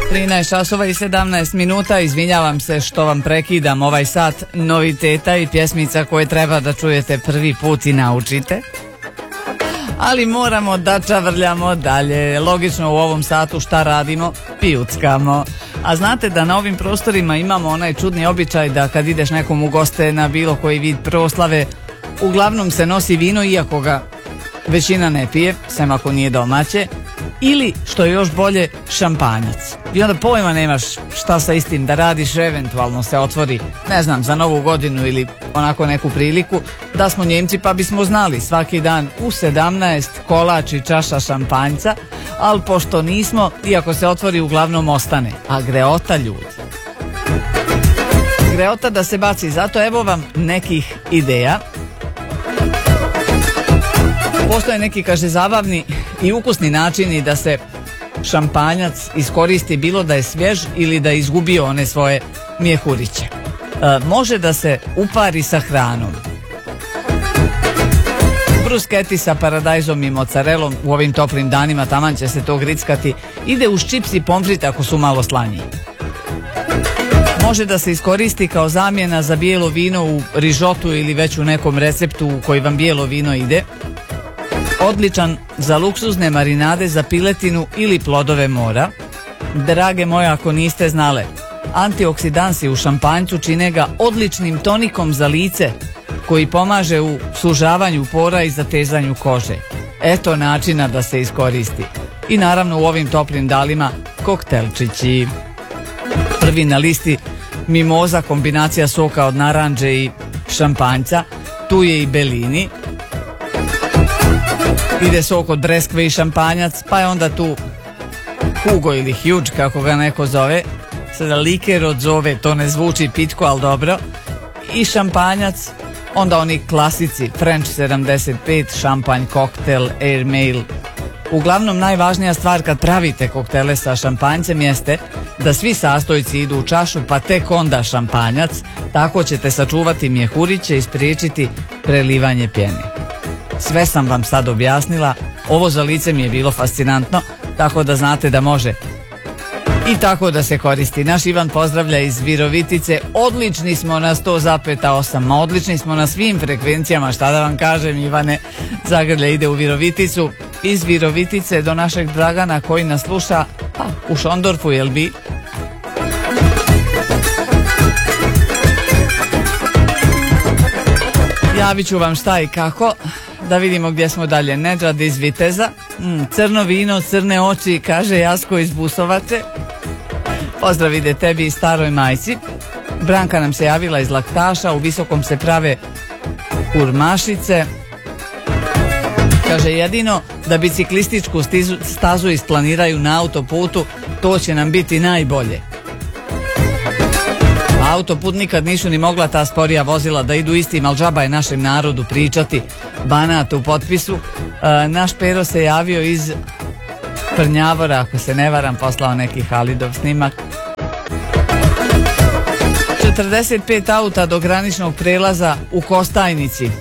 13 časova i 17 minuta, izvinjavam se što vam prekidam ovaj sat noviteta i pjesmica koje treba da čujete prvi put i naučite. Ali moramo da čavrljamo dalje. Logično u ovom satu šta radimo? Pijuckamo. A znate da na ovim prostorima imamo onaj čudni običaj da kad ideš nekom u goste na bilo koji vid proslave, uglavnom se nosi vino iako ga većina ne pije, sem ako nije domaće, ili, što je još bolje, šampanjac. I onda pojma nemaš šta sa istim da radiš, eventualno se otvori, ne znam, za Novu godinu ili onako neku priliku, da smo Njemci pa bismo znali svaki dan u 17 kolač i čaša šampanjca, ali pošto nismo, iako se otvori uglavnom ostane. A greota, ljudi. Greota da se baci, zato evo vam nekih ideja. Postoje neki, kaže, zabavni i ukusni načini da se šampanjac iskoristi, bilo da je svjež ili da je izgubio one svoje mjehuriće. Može da se upari sa hranom. Brusketi sa paradajzom i mozzarellom u ovim toplim danima, taman će se to grickati. Ide uz čips i pomfrit ako su malo slanji. Može da se iskoristi kao zamjena za bijelo vino u rižotu ili već u nekom receptu u koji vam bijelo vino ide. Odličan za luksuzne marinade za piletinu ili plodove mora. Drage moje, ako niste znale, antioksidansi u šampanjcu čine ga odličnim tonikom za lice koji pomaže u sužavanju pora i zatezanju kože. Eto načina da se iskoristi. I naravno u ovim toplim danima koktelčići. Prvi na listi mimoza, kombinacija soka od naranđe i šampanjca. Tu je i Bellini. Ide sok od breskve i šampanjac, pa je onda tu Hugo ili Huge, kako ga neko zove. Sada liker od zove, to ne zvuči pitko, ali dobro. I šampanjac, onda oni klasici, French 75, šampanj, koktel, Air Mail. Uglavnom najvažnija stvar kad pravite koktele sa šampanjcem jeste da svi sastojci idu u čašu, pa tek onda šampanjac, tako ćete sačuvati mjehuriće i spriječiti prelivanje pjene. Sve sam vam sad objasnila, ovo za lice mi je bilo fascinantno, tako da znate da može i tako da se koristi. Naš Ivan pozdravlja iz Virovitice, odlični smo na 100,8, odlični smo na svim frekvencijama, šta da vam kažem, Ivane. Zagrlja ide u Viroviticu, iz Virovitice do našeg Dragana koji nas sluša u Šondorfu, jel bi? Javit ću vam šta i kako. Da vidimo gdje smo dalje. Nedžad iz Viteza. Crno vino, crne oči, kaže Jasko iz Busovače. Pozdrav ide tebi i staroj majci. Branka nam se javila iz Laktaša. U Visokom se prave kurmašice. Kaže jedino da biciklističku stazu isplaniraju na autoputu, to će nam biti najbolje. Autoput nikad nisu ni mogla ta sporija vozila da idu istim, ali džaba je našem narodu pričati. Banat u potpisu. Naš Pero se javio iz Prnjavora, ako se ne varam, poslao neki Halidov snimak. 45 auta do graničnog prelaza u Kostajnici.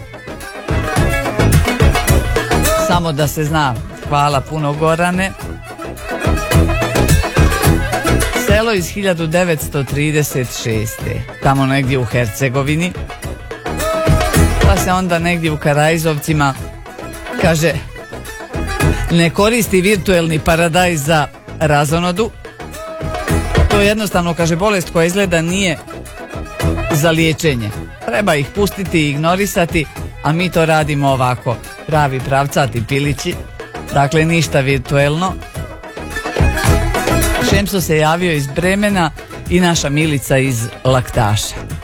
Samo da se zna. Hvala puno, Gorane. Selo iz 1936. Tamo negdje u Hercegovini. Pa se onda negdje u Karajzovcima, kaže, ne koristi virtuelni paradajz za razonodu. To je jednostavno, kaže, bolest koja izgleda nije za liječenje. Treba ih pustiti i ignorisati, a mi to radimo ovako. Pravi pravcati pilići. Dakle, ništa virtuelno. Šemso se javio iz Bremena i naša Milica iz Laktaša.